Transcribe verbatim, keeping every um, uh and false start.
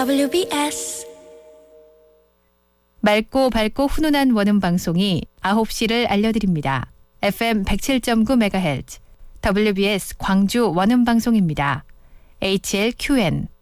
더블유비에스 맑고 밝고 훈훈한 원음 방송이 아홉 시를 알려드립니다. 에프엠 백칠 점 구 메가헤르츠 더블유비에스 광주 원음 방송입니다. 에이치엘큐엔